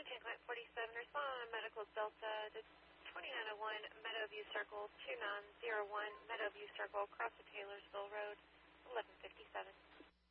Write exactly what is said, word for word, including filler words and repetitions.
ten client forty-seven, respond on a medical Delta to twenty-nine oh one Meadowview Circle, two nine zero one Meadowview Circle, across the Taylorsville Road, eleven fifty-seven.